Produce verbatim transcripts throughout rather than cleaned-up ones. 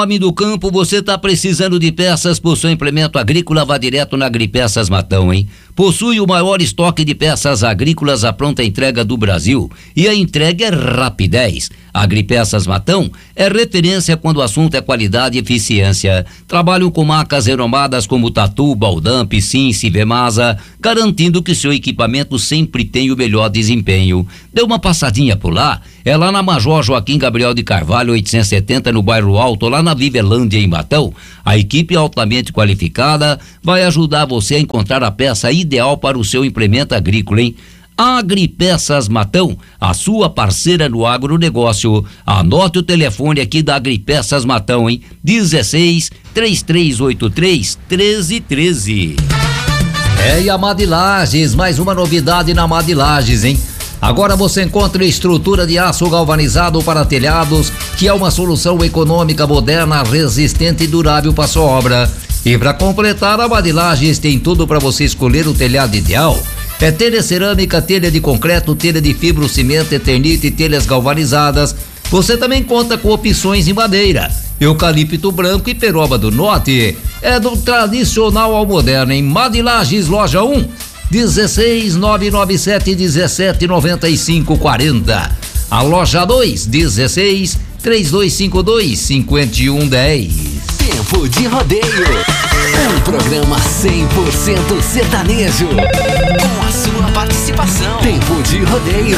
Homem do campo, você está precisando de peças para o seu implemento agrícola? Vá direto na Agripeças Matão, hein? Possui o maior estoque de peças agrícolas à pronta entrega do Brasil e a entrega é rapidez. Agripeças Matão é referência quando o assunto é qualidade e eficiência. Trabalham com marcas renomadas como Tatu, Baldan, Piscin, Civemasa, garantindo que seu equipamento sempre tem o melhor desempenho. Dê uma passadinha por lá, é lá na Major Joaquim Gabriel de Carvalho, oitocentos e setenta, no bairro Alto, lá na Vivelândia, em Matão. A equipe altamente qualificada vai ajudar você a encontrar a peça ideal para o seu implemento agrícola, hein? Agripeças Matão, a sua parceira no agronegócio. Anote o telefone aqui da Agripeças Matão, hein? dezesseis, três três oito três, treze treze. É, e a Madilages, mais uma novidade na Madilages, hein? Agora você encontra estrutura de aço galvanizado para telhados, que é uma solução econômica, moderna, resistente e durável para sua obra. E para completar, a Madilages tem tudo para você escolher o telhado ideal. É telha cerâmica, telha de concreto, telha de fibrocimento, eternite e telhas galvanizadas. Você também conta com opções em madeira, eucalipto branco e peroba do norte. É do tradicional ao moderno, em Madilages, loja um, dezesseis, nove nove sete, dezessete, noventa e cinco, quarenta. A loja dois, dezesseis, três dois cinco dois, cinco um dez. Tempo de Rodeio, um programa cem por cento sertanejo, com a sua participação. Tempo de Rodeio,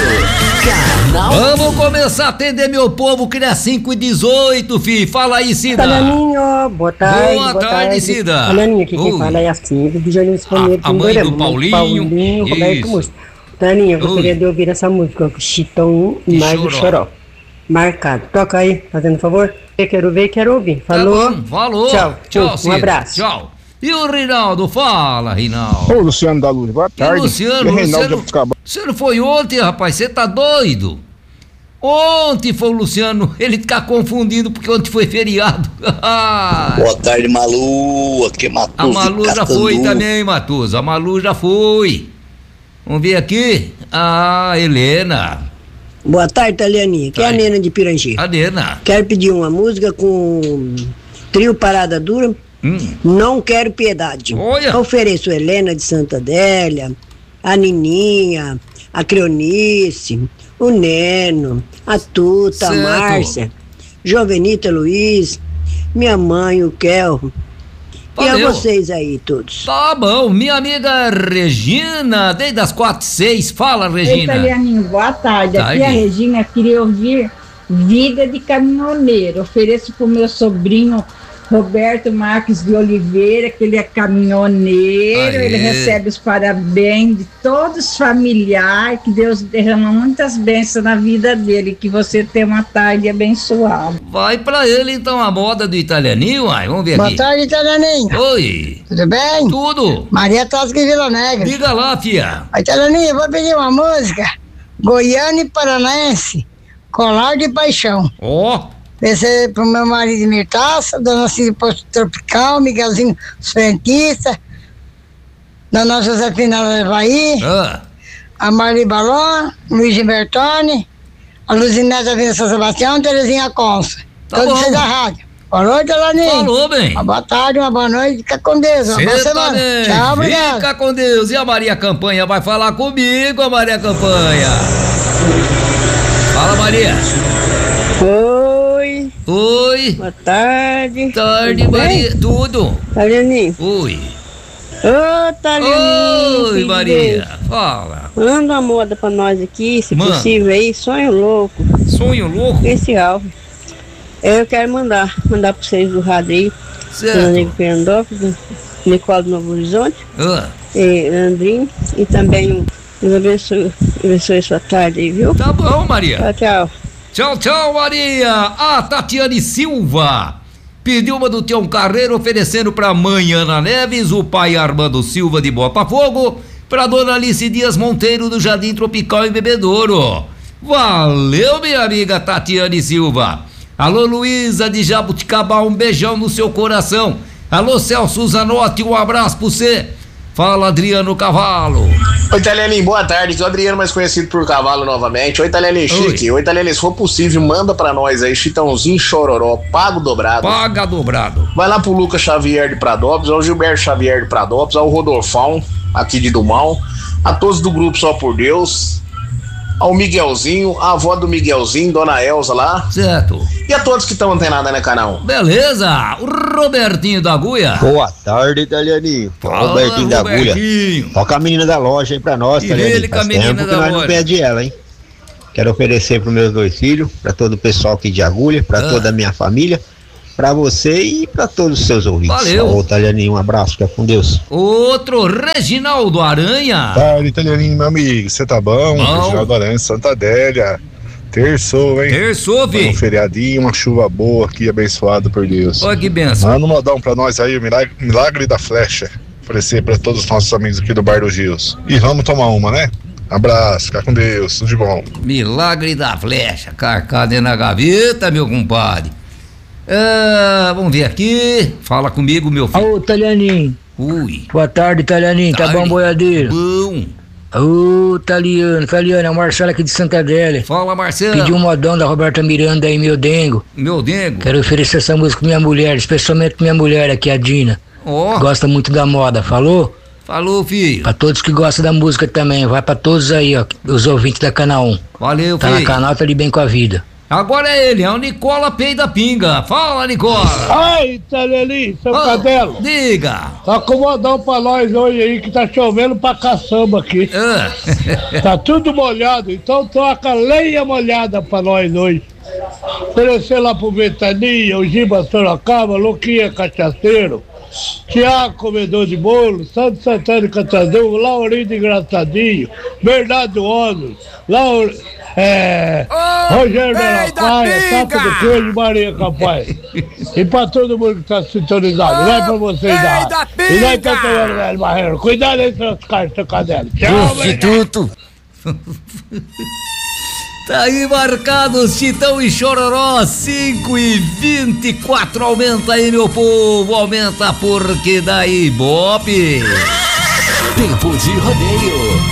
Canal. Vamos começar a atender meu povo, que é cinco e dezoito, fi. Fala aí, Cida. Falaninho, boa tarde. Boa, boa tarde, tarde, Cida. Falaninho, aqui quem fala é a Cida, do Jardim Esponeiro. A, a mãe do Paulinho. Paulinho, Roberto Múcio. Falaninho, eu gostaria de ouvir essa música, com Chitão e mais do Choró. Marcado. Toca aí, fazendo favor. Eu quero ver, quero ouvir. Falou? Tá bom, falou. Tchau. Tchau, um abraço. Tchau. E o Reinaldo? Fala, Reinaldo. Ô, Luciano da Luz, boa tarde. E Luciano, e Reinaldo Luciano, você não foi ontem, rapaz? Você tá doido? Ontem foi o Luciano, ele tá confundindo porque ontem foi feriado. Boa tarde, Malu. Aqui é Matuza. A Malu já foi também, Matuza. A Malu já foi. Vamos ver aqui. A Helena. Boa tarde, Italianinha. Aqui é a Nena de Pirangi. A Nena. Quero pedir uma música com trio Parada Dura. Hum. Não Quero Piedade. Olha. Ofereço Helena de Santa Adélia, a Nininha, a Creonice, o Neno, a Tuta, certo. A Márcia, Jovenita Luiz, minha mãe, o Kel. Valeu. E a vocês aí todos. Tá bom, minha amiga Regina, desde as quatro e seis, fala, Regina. Oi, Italianinho, boa tarde. tarde. Aqui é a Regina, queria ouvir Vida de Caminhoneiro. Ofereço pro meu sobrinho Roberto Marques de Oliveira, que ele é caminhoneiro. Aê. Ele recebe os parabéns de todos os familiares, que Deus derrama muitas bênçãos na vida dele, que você tenha uma tarde abençoada. Vai pra ele então a moda do Italianinho, ai, vamos ver Boa aqui. Boa tarde, Italianinho. Oi. Tudo bem? Tudo. Maria Tosca de Vila Negra. Diga lá, fia. Italianinho, eu vou pedir uma música, Goiânia e Paranaense, Colar de Paixão. Ó. Oh. Esse é pro meu marido Mirtaça, Dona Cida Posto Tropical, Miguelzinho Frentista, Dona Josefina Levaí, ah. a Marli Balon, Luiz Bertone, a Luzineta Vila São Sebastião, Terezinha Consa. Tá todos vocês da rádio. Boa noite, Alaninho. Falou, bem. Uma boa tarde, uma boa noite, fica com Deus. Uma boa semana. Tchau, obrigado. Fica com Deus. E a Maria Campanha vai falar comigo, a Maria Campanha. Fala, Maria. Oi. Oi. Boa tarde. Tarde, Maria. Bem? Tudo. Talianinho. Oi. Ô, Talianinho. Oi, Maria. Fala. Manda uma moda pra nós aqui, se Mano. possível aí. Sonho louco. Sonho louco? Esse álbum. Eu quero mandar, mandar pra vocês do rádio aí. Certo. Amigo Fernandópolis, Nicole do Novo Horizonte. Ah. E Andrinho. E também Deus abençoe, abençoe sua tarde aí, viu? Tá bom, Maria. Tchau, tchau. Tchau, tchau, Maria. A Tatiane Silva pediu uma do Tião Carreiro, oferecendo pra mãe Ana Neves, o pai Armando Silva de Botafogo, pra dona Alice Dias Monteiro do Jardim Tropical em Bebedouro. Valeu, minha amiga Tatiane Silva. Alô, Luísa de Jabuticabá, um beijão no seu coração. Alô, Celso Zanotti, um abraço pra você. Fala, Adriano Cavalo. Oi, Italianinho, boa tarde. Aqui é o Adriano, mais conhecido por Cavalo novamente. Oi, Italianinho, chique. Oi, Italianinho, se for possível, manda pra nós aí, Chitãozinho Chororó, pago dobrado. Paga dobrado. Vai lá pro Lucas Xavier de Pradópolis, ao Gilberto Xavier de Pradópolis, ao Rodolfão, aqui de Dumão, a todos do grupo Só por Deus, ao Miguelzinho, a avó do Miguelzinho, Dona Elza lá. Certo. E a todos que estão antenados aí na canal. Beleza. O Robertinho da Agulha. Boa tarde, Italianinho. Fala, Robertinho da Agulha. Robertinho. Toca a menina da loja aí pra nós, E Italianinho. ele com a Faz menina tempo que da nós não loja. pede ela, hein? Quero oferecer pros meus dois filhos, pra todo o pessoal aqui de Agulha, pra Ah. toda a minha família, pra você e pra todos os seus ouvintes. Valeu. Ô, Italianinho, um abraço, fica com Deus. Outro Reginaldo Aranha. Tarde, Italianinho, meu amigo, você tá bom? Bom. Reginaldo Aranha, Santa Adélia. Terçou, hein? Terçou, Foi um vi. feriadinho, uma chuva boa aqui, abençoado por Deus. Olha que benção. Manda um modão pra nós aí, o milagre, milagre da flecha. Oferecer pra todos os nossos amigos aqui do Bar dos Rios. E vamos tomar uma, né? Abraço, fica com Deus, tudo de bom. Milagre da flecha, carcada na gaveta, meu compadre. Ah, vamos ver aqui. Fala comigo, meu filho. Ô, Italianinho. Ui. Boa tarde, Italianinho. Tá Tarde. bom, boiadeiro? Bom. Ô, Italiano. Italiano, é o Marcelo aqui de Santa Adélia. Fala, Marcelo. Pedi um modão da Roberta Miranda aí, meu dengo. Meu dengo. Quero oferecer essa música pra minha mulher, especialmente pra minha mulher aqui, a Dina. Ó. Gosta muito da moda, falou? Falou, filho. Pra todos que gostam da música também. Vai pra todos aí, ó, os ouvintes da Canal um. Valeu, Tá filho. na canal, tá de bem com a vida. Agora é ele, é o Nicola Peida Pinga. Fala, Nicola. Ai, Italianinho, seu Ah, Cadelo. Diga. Tá com modão pra nós hoje aí, que tá chovendo pra caçamba aqui. Ah. Tá tudo molhado, então troca lenha molhada pra nós hoje. Oferecer lá pro Ventania, o Giba Sorocaba, Luquinha Cachaceiro, Tiago Comedor de Bolo, Santo Santana Cantadão, Laurinho de Engraçadinho, Bernardo Ono, Laur... É, Rogério Bela Paia, Tapa do Coelho e Maria Capaz. E pra todo mundo que tá sintonizado, vai pra vocês da. E nós tá tomando velho Barreiro. Cuidado aí, seus caras, seu caderno. Tchau, Instituto. Tá aí marcado Chitão e Chororó, cinco e vinte e quatro. Aumenta aí, meu povo, aumenta porque dá Ibope. Tempo de rodeio.